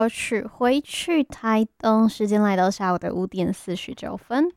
歌曲回去台东，时间来到下午的5:49。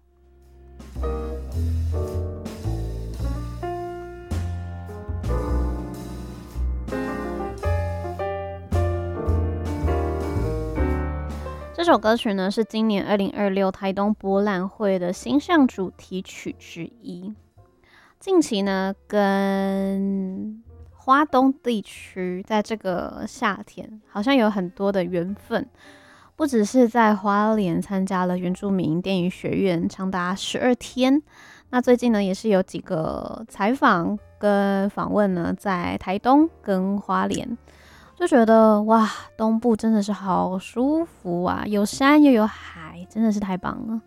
这首歌曲呢是今年2026台东博览会的形象主题曲之一。近期呢，跟花东地区在这个夏天好像有很多的缘分，不只是在花莲参加了原住民电影学院长达12天，那最近呢也是有几个采访跟访问呢在台东跟花莲，就觉得哇，东部真的是好舒服啊，有山又有海，真的是太棒了。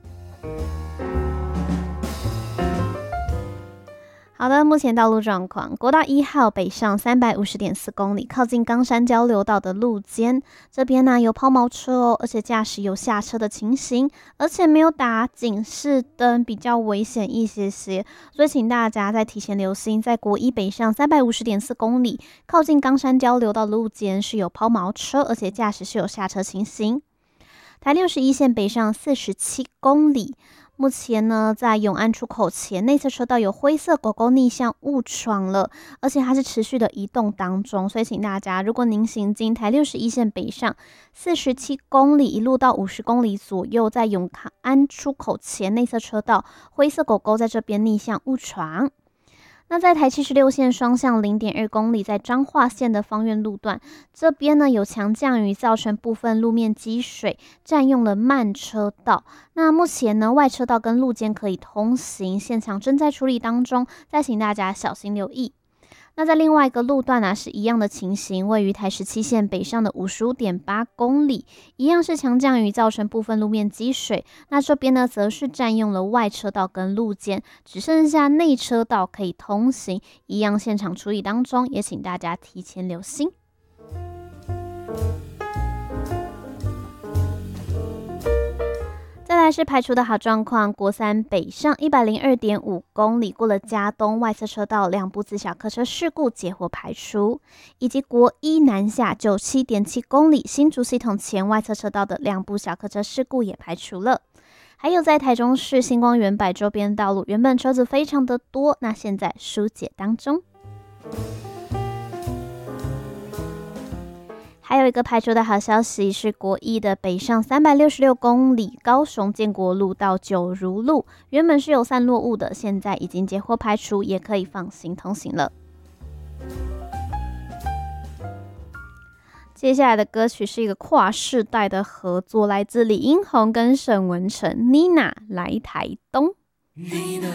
好的，目前道路状况，国道1号北上350.4公里，靠近冈山交流道的路肩，这边呢有抛锚车哦，而且驾驶有下车的情形，而且没有打警示灯，比较危险一些些，所以请大家再提前留心，在国一北上350.4公里，靠近冈山交流道的路肩是有抛锚车，而且驾驶是有下车情形。台61线北上47公里。目前呢，在永安出口前内侧车道有灰色狗狗逆向误闯了，而且它是持续的移动当中，所以请大家，如果您行经台61线北上47公里，一路到50公里左右，在永安出口前内侧车道灰色狗狗在这边逆向误闯。那在台76线双向0.2公里，在彰化线的芳苑路段，这边呢有强降雨，造成部分路面积水，占用了慢车道。那目前呢，外车道跟路肩可以通行，现场正在处理当中，再请大家小心留意。那在另外一个路段呢，是一样的情形，位于台17线北上的55.8公里，一样是强降雨造成部分路面积水。那这边呢，则是占用了外车道跟路肩，只剩下内车道可以通行，一样现场处理当中，也请大家提前留心。再来是排除的好状况，国3北上102.5公里，过了嘉东外侧车道两部自小客车事故截获排除，以及国1南下97.7公里，新竹系统前外侧车道的两部小客车事故也排除了。还有在台中市星光园柏周边道路，原本车子非常的多，那现在疏解当中。还有一个排除的好消息是国1的北上366公里，高雄建国路到九如路，原本是有散落物的，现在已经截获排除，也可以放心通行了。接下来的歌曲是一个跨世代的合作，来自李英宏跟沈文成 Nina 来台东。